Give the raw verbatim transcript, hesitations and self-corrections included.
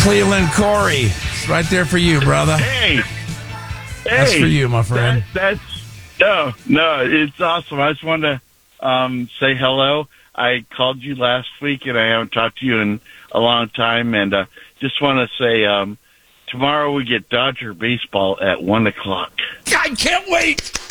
Cleveland Corey. It's right there for you, brother. Hey. That's hey, for you, my friend. That, that's no, no. It's awesome. I just wanted to um, say hello. I called you last week, and I haven't talked to you in a long time. And uh, just want to say, um, tomorrow we get Dodger baseball at one o'clock. I can't wait.